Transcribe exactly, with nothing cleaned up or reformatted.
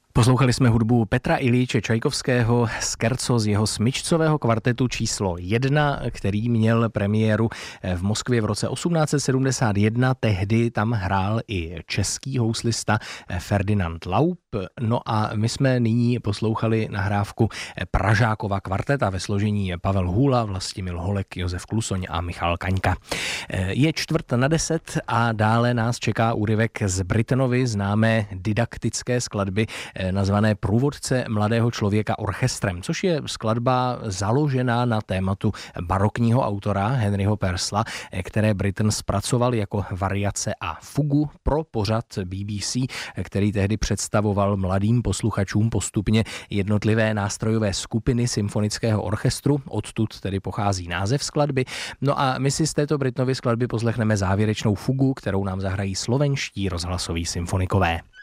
Poslouchali jsme hudbu Petra Iljiče Čajkovského, scherzo z jeho smyčcového kvartetu číslo jedna, který měl premiéru v Moskvě v roce osmnáct set sedmdesát jedna. Tehdy tam hrál i český houslista Ferdinand Laub. No a my jsme nyní poslouchali nahrávku Pražákova kvarteta ve složení Pavel Hůla, Vlastimil Holek, Josef Klusoň a Michal Kaňka. Je čtvrt na deset a dále nás čeká úryvek z Brittenovy známé didaktické skladby nazvané Průvodce mladého člověka orchestrem, což je skladba založená na tématu barokního autora Henryho Purcella, které Britten zpracoval jako variace a fugu pro pořad B B C, který tehdy představoval mladým posluchačům postupně jednotlivé nástrojové skupiny symfonického orchestru, odtud tedy pochází název skladby. No a my si z této Brittenovy skladby poslechneme závěrečnou fugu, kterou nám zahrají slovenští rozhlasoví symfonikové.